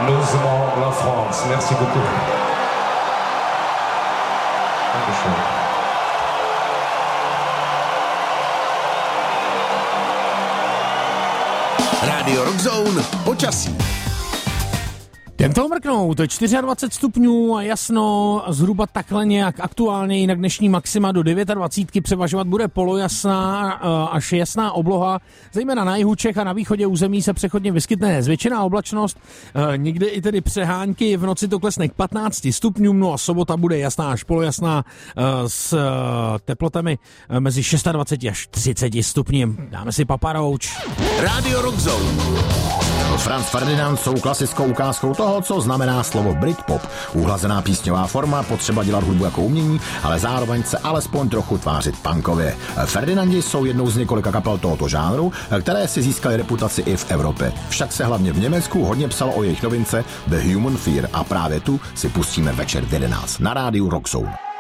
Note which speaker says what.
Speaker 1: Nozement la France. Merci beaucoup. Dankeschön.
Speaker 2: Rádio Rockzone počasí.
Speaker 3: Jen to mrknout, 24 stupňů a jasno, zhruba takhle nějak aktuálně, jinak dnešní maxima do 29, převažovat bude polojasná až jasná obloha, zejména na jihu Čech a na východě území se přechodně vyskytne zvětšená oblačnost, někde i tedy přehánky, v noci to klesne k 15 stupňům, no a sobota bude jasná až polojasná s teplotami mezi 26 až 30 stupni. Dáme si Papa Roach.
Speaker 2: Rádio Rockzone. Franz Ferdinand jsou klasickou ukázkou toho, co znamená slovo Britpop. Uhlazená písňová forma, potřeba dělat hudbu jako umění, ale zároveň se alespoň trochu tvářit punkově. Ferdinandi jsou jednou z několika kapel tohoto žánru, které si získaly reputaci i v Evropě. Však se hlavně v Německu hodně psalo o jejich novince The Human Fear a právě tu si pustíme večer v 11 na rádiu Rockzone.